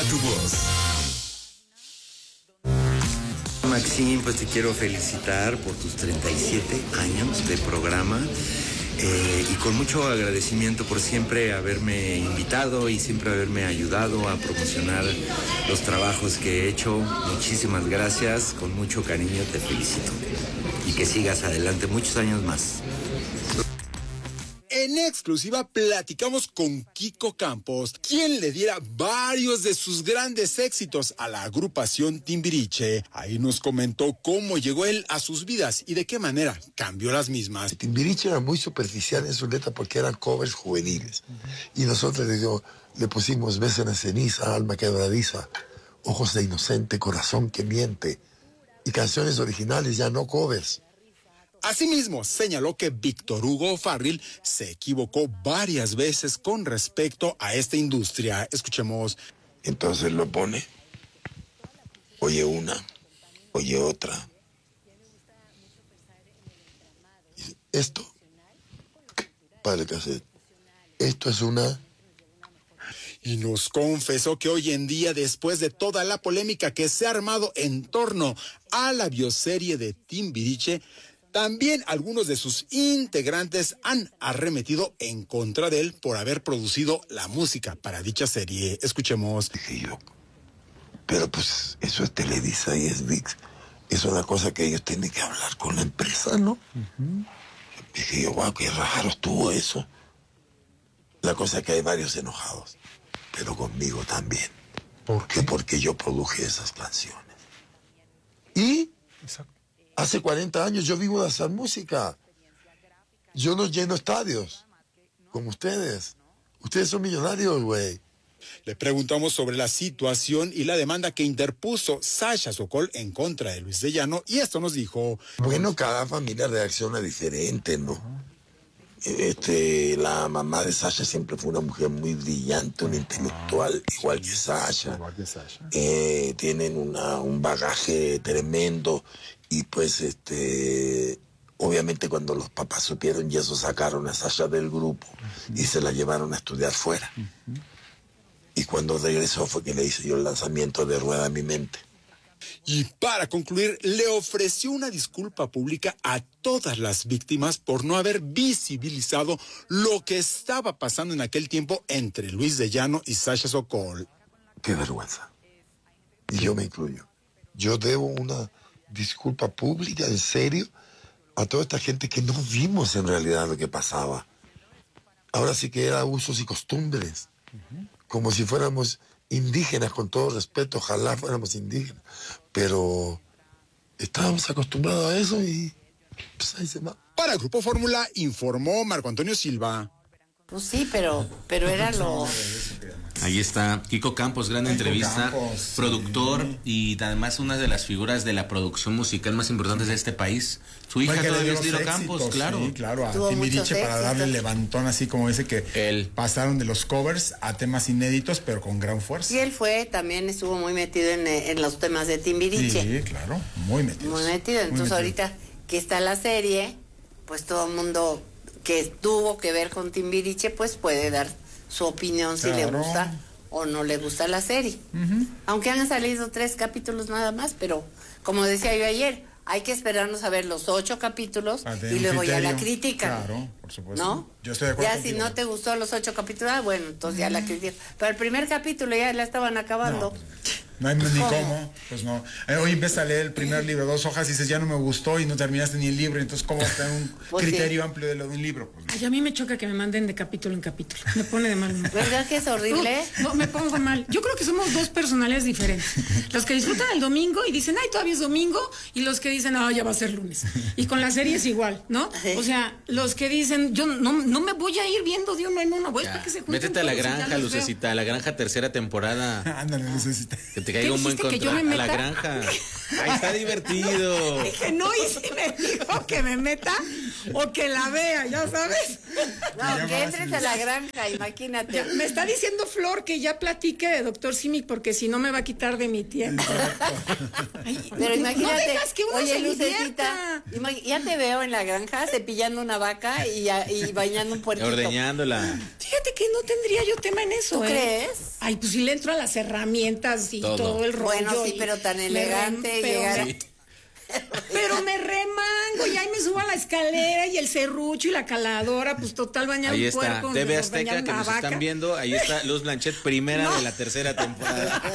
tu voz. Maxine, pues te quiero felicitar por tus 37 años de programa y con mucho agradecimiento por siempre haberme invitado y siempre haberme ayudado a promocionar los trabajos que he hecho. Muchísimas gracias, con mucho cariño te felicito y que sigas adelante muchos años más. En exclusiva platicamos con Kiko Campos, quien le diera varios de sus grandes éxitos a la agrupación Timbiriche. Ahí nos comentó cómo llegó él a sus vidas y de qué manera cambió las mismas. Timbiriche era muy superficial en su letra porque eran covers juveniles. Y nosotros le pusimos Beso en la ceniza, Alma quebradiza, Ojos de inocente, Corazón que miente. Y canciones originales, ya no covers. Asimismo, señaló que Víctor Hugo Farril se equivocó varias veces con respecto a esta industria. Escuchemos. Entonces lo pone, oye una, oye otra. Dice, esto, padre cassette, esto es una... Y nos confesó que hoy en día, después de toda la polémica que se ha armado en torno a la bioserie de Timbiriche, también algunos de sus integrantes han arremetido en contra de él por haber producido la música para dicha serie. Escuchemos. Dije yo, pero pues eso es Televisa y es ViX. Es una cosa que ellos tienen que hablar con la empresa, ¿no? Dije yo, wow, qué raro estuvo eso. La cosa es que hay varios enojados, pero conmigo también. ¿Por qué? Porque yo produje esas canciones. Y... Exacto. Hace 40 años yo vivo de hacer música. Yo no lleno estadios, como ustedes. Ustedes son millonarios, güey. Le preguntamos sobre la situación y la demanda que interpuso Sasha Sokol en contra de Luis de Llano, y esto nos dijo. Bueno, cada familia reacciona diferente, ¿no? La mamá de Sasha siempre fue una mujer muy brillante, una intelectual, igual que Sasha. Tienen un bagaje tremendo. Y pues, obviamente cuando los papás supieron y eso, sacaron a Sasha del grupo y se la llevaron a estudiar fuera. Y cuando regresó fue que le hice yo el lanzamiento de Rueda mi mente. Y para concluir, le ofreció una disculpa pública a todas las víctimas por no haber visibilizado lo que estaba pasando en aquel tiempo entre Luis de Llano y Sasha Sokol. Qué vergüenza. Y yo me incluyo. Yo debo una disculpa pública, en serio, a toda esta gente que no vimos en realidad lo que pasaba. Ahora sí que era usos y costumbres, como si fuéramos indígenas, con todo respeto, ojalá fuéramos indígenas, pero estábamos acostumbrados a eso y pues ahí se va. Para Grupo Fórmula informó Marco Antonio Silva. Pues sí, pero era lo... Ahí está Kiko Campos, gran entrevista, productor y además una de las figuras de la producción musical más importantes de este país. Su hija todavía es Liro Campos, claro. Sí, claro, a Timbiriche para darle el levantón, así como ese que pasaron de los covers a temas inéditos, pero con gran fuerza. Y él también estuvo muy metido en los temas de Timbiriche. Sí, claro, muy metido. Muy metido, entonces ahorita que está la serie, pues todo el mundo que tuvo que ver con Timbiriche, pues puede dar su opinión si le gusta o no le gusta la serie. Aunque han salido 3 capítulos nada más, pero como decía yo ayer, hay que esperarnos a ver los 8 capítulos y luego ya la crítica. Claro, por supuesto. ¿No? Yo estoy de acuerdo ya contigo. Si no te gustó los 8 capítulos, bueno, entonces ya la crítica. Pero el primer capítulo ya la estaban acabando. No hay ni cómo, pues no. Hoy empiezas a leer el primer libro, 2 hojas, y dices, ya no me gustó y no terminaste ni el libro, entonces ¿cómo tener un criterio amplio de lo de un libro? Pues no. Ay, a mí me choca que me manden de capítulo en capítulo, me pone de mal humor. ¿Verdad que es horrible? No, me pongo mal. Yo creo que somos 2 personalidades diferentes. Los que disfrutan el domingo y dicen, ay, todavía es domingo, y los que dicen, ya va a ser lunes. Y con la serie es igual, ¿no? O sea, los que dicen, yo no me voy a ir viendo de uno en uno, voy para que se junten. Métete a La todos y ya Granja, los Lucecita, a La Granja 3ª temporada. Ándale, Lucecita. Que te caiga un buen contrato. A La Granja. Ahí está divertido. Dije, no, y si me dijo que me meta o que la vea, ya sabes. No, que entres a la granja, imagínate. Ya, me está diciendo Flor que ya platique de Dr. Simi porque si no me va a quitar de mi tiempo. Ay, pero imagínate, no dejas que uno oye, se Lucecita, ya te veo en la granja cepillando una vaca y bañando un puerquito. Ordeñándola. Fíjate que no tendría yo tema en eso. ¿Tú crees? Ay, pues sí le entro a las herramientas y todo el rollo. Bueno, sí, pero tan elegante llegar. Sí. Pero me remango y ahí me subo a la escalera y el serrucho y la caladora, pues total bañar Ahí un está, puerco. TV Azteca, que nos están viendo. Ahí está Luz Blanchet, primera de la tercera temporada.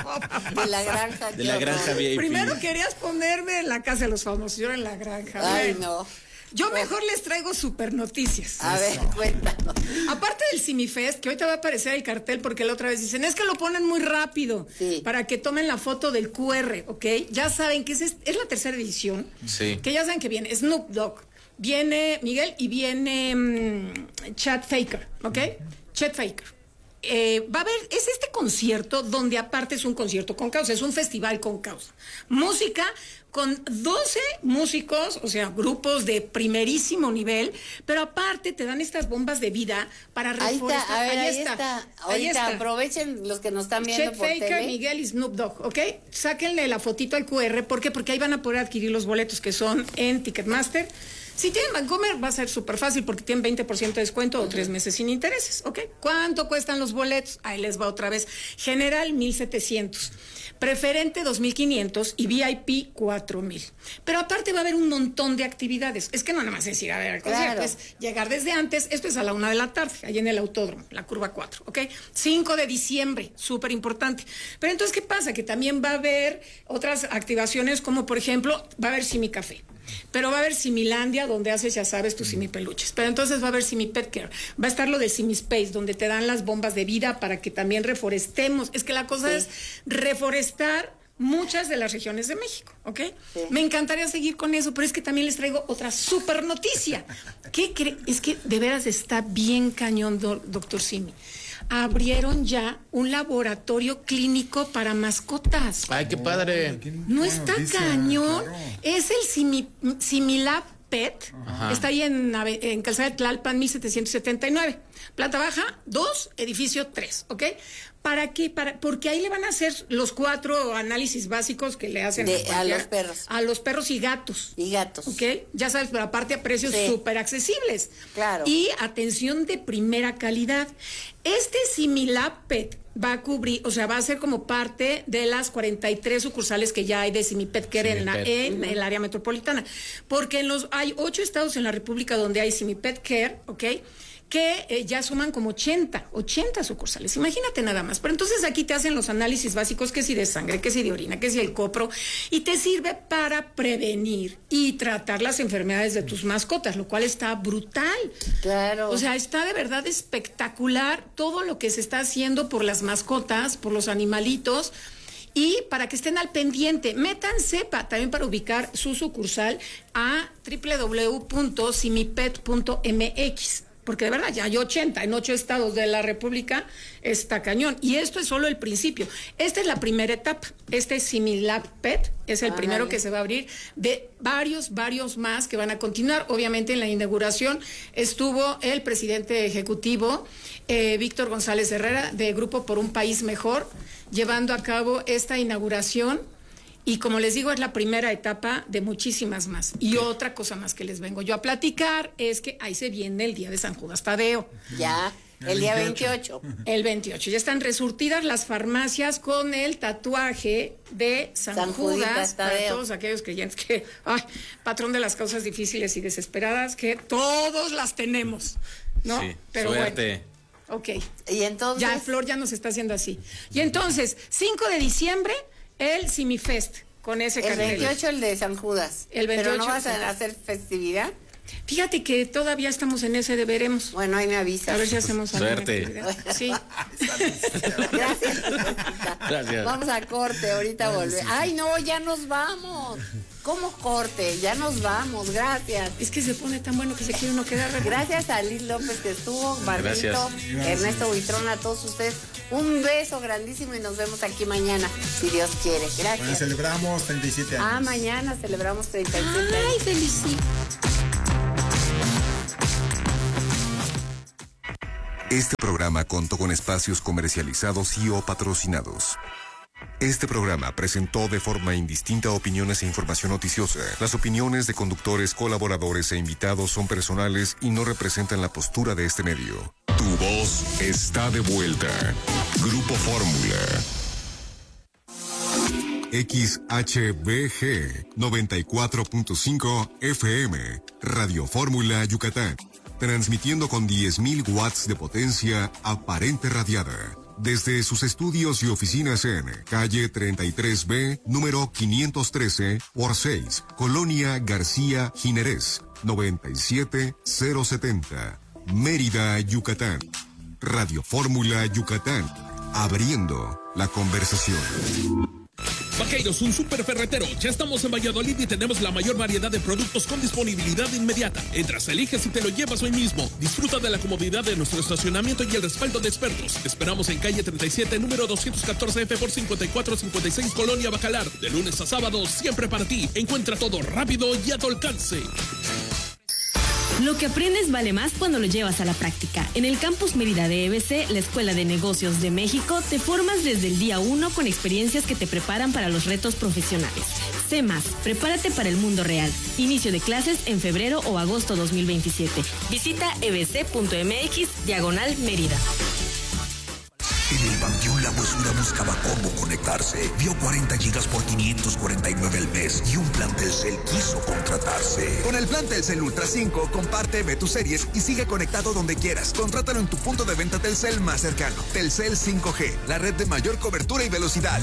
De la granja. De la granja VIP. Primero querías ponerme en la casa de los famosos, yo en la granja. Ay, Bueno, no. yo mejor les traigo super noticias. A ver, cuéntanos. Aparte del Simifest, que ahorita va a aparecer el cartel porque la otra vez dicen, es que lo ponen muy rápido para que tomen la foto del QR, ¿ok? Ya saben que es la tercera edición. Sí. Que ya saben que viene Snoop Dogg, viene Miguel y viene Chet Faker, ¿ok? Chet Faker. Va a haber, es este concierto donde aparte es un concierto con causa, es un festival con causa. Música con 12 músicos, o sea, grupos de primerísimo nivel, pero aparte te dan estas bombas de vida para reforestar. Ahí está. Ahorita aprovechen los que nos están viendo Chet por Faker, tele. Miguel y Snoop Dogg, ¿ok? Sáquenle la fotito al QR, ¿por qué? Porque ahí van a poder adquirir los boletos que son en Ticketmaster. Si tienen Vancomer va a ser súper fácil porque tienen 20% de descuento o 3 meses sin intereses, ¿ok? ¿Cuánto cuestan los boletos? Ahí les va otra vez. General, 1,700. Preferente, 2,500 y VIP, 4,000. Pero aparte va a haber un montón de actividades. Es que no nada más es ir a ver el concierto, es llegar desde antes. Esto es a la 1 de la tarde, allí en el autódromo, la curva 4, ¿ok? 5 de diciembre, súper importante. Pero entonces, ¿qué pasa? Que también va a haber otras activaciones como, por ejemplo, va a haber Simi Café. Pero va a haber Similandia, donde haces, ya sabes, tus Simi peluches. Pero entonces va a haber Simi Pet Care. Va a estar lo de Simi Space, donde te dan las bombas de vida para que también reforestemos. Es que la cosa es reforestar muchas de las regiones de México, ¿ok? Sí. Me encantaría seguir con eso, pero es que también les traigo otra súper noticia. ¿Qué es que de veras está bien cañón, doctor Simi. Abrieron ya un laboratorio clínico para mascotas. Ay, qué padre. No está cañón. Claro. Es el Similab Pet. Ajá. Está ahí en Calzada de Tlalpan, 1779. Planta baja, 2, edificio 3, ¿ok? ¿Para qué? Porque ahí le van a hacer los 4 análisis básicos que le hacen a los perros. A los perros y gatos. Y gatos. ¿Ok? Ya sabes, pero aparte a precios súper accesibles. Claro. Y atención de primera calidad. Este Similab Pet va a cubrir, o sea, va a ser como parte de las 43 sucursales que ya hay de Simipet Care en el área metropolitana. Porque hay 8 estados en la República donde hay Simipet Care, ¿ok? Que ya suman como 80 sucursales, imagínate nada más. Pero entonces aquí te hacen los análisis básicos, que si de sangre, que si de orina, que si el copro, y te sirve para prevenir y tratar las enfermedades de tus mascotas, lo cual está brutal. Claro. O sea, está de verdad espectacular todo lo que se está haciendo por las mascotas, por los animalitos. Y para que estén al pendiente, métanse también para ubicar su sucursal a www.simipet.mx. Porque de verdad ya hay 80 en 8 estados de la República, está cañón. Y esto es solo el principio. Esta es la primera etapa. Este Similab Pet es el primero que se va a abrir, de varios más que van a continuar. Obviamente en la inauguración estuvo el presidente ejecutivo, Víctor González Herrera, de Grupo por un País Mejor, llevando a cabo esta inauguración. Y como les digo, es la primera etapa de muchísimas más. Y otra cosa más que les vengo yo a platicar es que ahí se viene el día de San Judas Tadeo. Ya, el día 28. El 28. Ya están resurtidas las farmacias con el tatuaje de San Judas para todos aquellos creyentes que, patrón de las causas difíciles y desesperadas, que todos las tenemos, ¿no? Sí, pero suerte. Bueno. Ok. Y entonces. Ya Flor ya nos está haciendo así. Y entonces, 5 de diciembre, el Simifest, con ese cartel. El 28 el de San Judas. El 28. ¿Pero no vas a hacer festividad? Fíjate que todavía estamos en ese de veremos. Bueno, ahí me avisas. A ver si hacemos algo. Suerte. Sí. Gracias. Vamos a corte, ahorita volvemos. Ay, no, ya nos vamos. ¿Cómo corte? Ya nos vamos, gracias. Es que se pone tan bueno que se quiere uno quedar. Gracias a Liz López que estuvo, Barbito, Ernesto Buitrón, a todos ustedes. Un beso grandísimo y nos vemos aquí mañana, si Dios quiere. Gracias. Bueno, celebramos 37 años. Mañana celebramos 37 años. Ay, felicidades. Este programa contó con espacios comercializados y o patrocinados. Este programa presentó de forma indistinta opiniones e información noticiosa. Las opiniones de conductores, colaboradores e invitados son personales y no representan la postura de este medio. Tu voz está de vuelta. Grupo Fórmula. XHBG 94.5 FM, Radio Fórmula Yucatán, transmitiendo con 10.000 watts de potencia aparente radiada, desde sus estudios y oficinas en calle 33B, número 513 por 6, Colonia García Jiménez, 97070, Mérida, Yucatán. Radio Fórmula Yucatán, abriendo la conversación. Vaqueiros, un super ferretero. Ya estamos en Valladolid y tenemos la mayor variedad de productos con disponibilidad inmediata. Entras, eliges y te lo llevas hoy mismo. Disfruta de la comodidad de nuestro estacionamiento y el respaldo de expertos. Te esperamos en calle 37, número 214F por 5456, Colonia Bacalar. De lunes a sábado, siempre para ti. Encuentra todo rápido y a tu alcance. Lo que aprendes vale más cuando lo llevas a la práctica. En el Campus Mérida de EBC, la Escuela de Negocios de México, te formas desde el día 1 con experiencias que te preparan para los retos profesionales. Sé más, prepárate para el mundo real. Inicio de clases en febrero o agosto 2027. Visita ebc.mx/Mérida. En el Panteón La Huesura buscaba cómo conectarse. Vio 40 gigas por 549 al mes y un plan Telcel quiso contratarse. Con el plan Telcel Ultra 5, comparte, ve tus series y sigue conectado donde quieras. Contrátalo en tu punto de venta Telcel más cercano. Telcel 5G, la red de mayor cobertura y velocidad.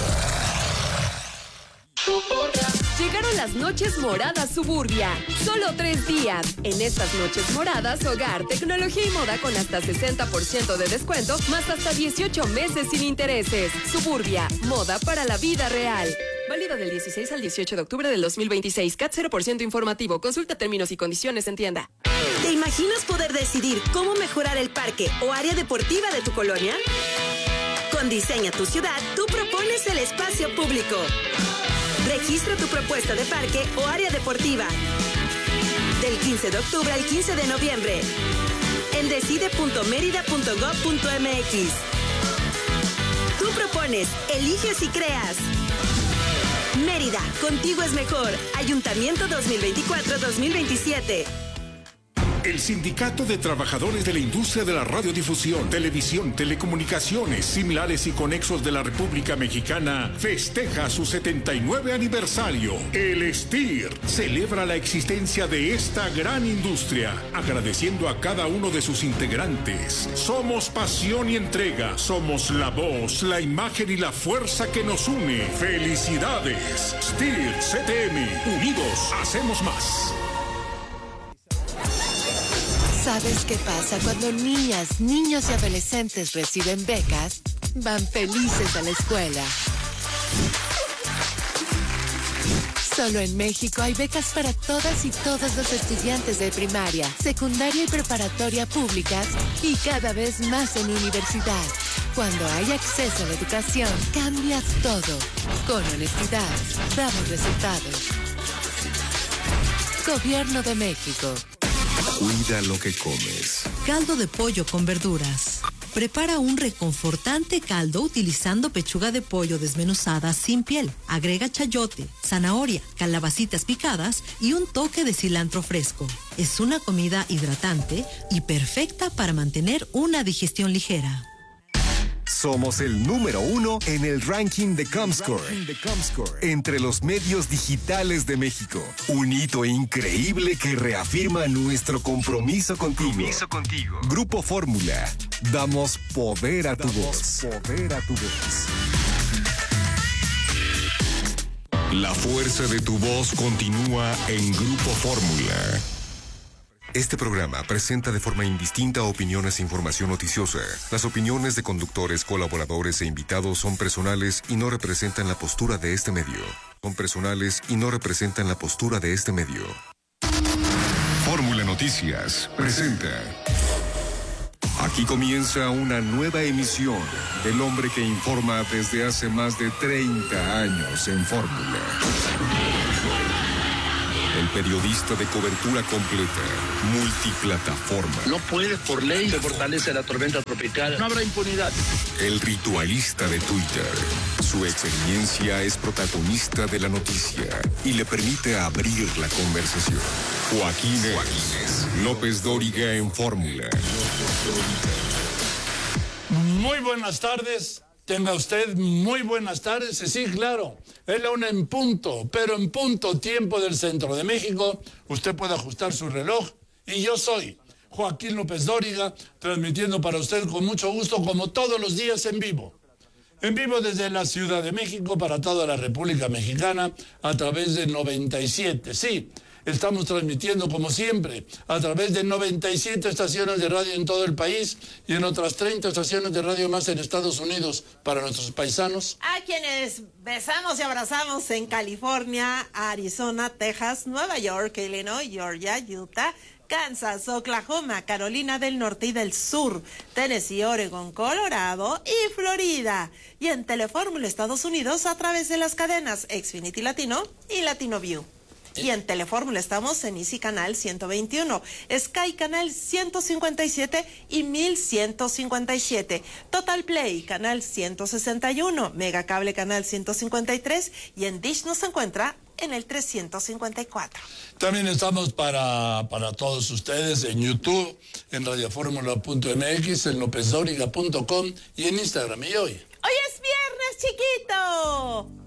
Llegaron las noches moradas Suburbia. Solo 3 días. En estas noches moradas, hogar, tecnología y moda con hasta 60% de descuento, más hasta 18 meses sin intereses. Suburbia, moda para la vida real. Válido del 16 al 18 de octubre del 2026. CAT 0% informativo. Consulta términos y condiciones en tienda. ¿Te imaginas poder decidir cómo mejorar el parque o área deportiva de tu colonia? Con Diseña tu Ciudad, tú propones el espacio público. Registra tu propuesta de parque o área deportiva. Del 15 de octubre al 15 de noviembre. En decide.merida.gov.mx. Tú propones, eliges y creas. Mérida, contigo es mejor. Ayuntamiento 2024-2027. El Sindicato de Trabajadores de la Industria de la Radiodifusión, Televisión, Telecomunicaciones, Similares y Conexos de la República Mexicana festeja su 79 aniversario. El STIR celebra la existencia de esta gran industria, agradeciendo a cada uno de sus integrantes. Somos pasión y entrega, somos la voz, la imagen y la fuerza que nos une. ¡Felicidades! STIR CTM, unidos hacemos más. ¿Sabes qué pasa cuando niñas, niños y adolescentes reciben becas? Van felices a la escuela. Solo en México hay becas para todas y todos los estudiantes de primaria, secundaria y preparatoria públicas y cada vez más en universidad. Cuando hay acceso a la educación, cambia todo. Con honestidad, damos resultados. Gobierno de México. Cuida lo que comes. Caldo de pollo con verduras. Prepara un reconfortante caldo utilizando pechuga de pollo desmenuzada sin piel. Agrega chayote, zanahoria, calabacitas picadas y un toque de cilantro fresco. Es una comida hidratante y perfecta para mantener una digestión ligera. Somos el número 1 en el ranking de Comscore entre los medios digitales de México. Un hito increíble que reafirma nuestro compromiso contigo. Grupo Fórmula. Damos poder a tu voz. La fuerza de tu voz continúa en Grupo Fórmula. Este programa presenta de forma indistinta opiniones e información noticiosa. Las opiniones de conductores, colaboradores e invitados son personales y no representan la postura de este medio. Fórmula Noticias presenta. Aquí comienza una nueva emisión del hombre que informa desde hace más de 30 años en Fórmula. El periodista de cobertura completa, multiplataforma. No puede, por ley, se fortalece la tormenta tropical. No habrá impunidad. El ritualista de Twitter. Su experiencia es protagonista de la noticia y le permite abrir la conversación. Joaquín López Dóriga en Fórmula. Muy buenas tardes. Tenga usted muy buenas tardes. Sí, claro. Es la 1 en punto, pero en punto tiempo del centro de México. Usted puede ajustar su reloj. Y yo soy Joaquín López Dóriga, transmitiendo para usted con mucho gusto, como todos los días, en vivo. En vivo desde la Ciudad de México para toda la República Mexicana a través de 97. Sí, estamos transmitiendo como siempre a través de 97 estaciones de radio en todo el país y en otras 30 estaciones de radio más en Estados Unidos para nuestros paisanos. A quienes besamos y abrazamos en California, Arizona, Texas, Nueva York, Illinois, Georgia, Utah, Kansas, Oklahoma, Carolina del Norte y del Sur, Tennessee, Oregon, Colorado y Florida. Y en Telefórmula Estados Unidos a través de las cadenas Xfinity Latino y Latino View. Y en Telefórmula estamos en Easy Canal 121, Sky Canal 157 y 1157, Total Play Canal 161, Mega Cable Canal 153 y en Dish nos encuentra en el 354. También estamos para todos ustedes en YouTube, en radioformula.mx, en lopezdoriga.com y en Instagram. Y hoy es viernes, chiquito.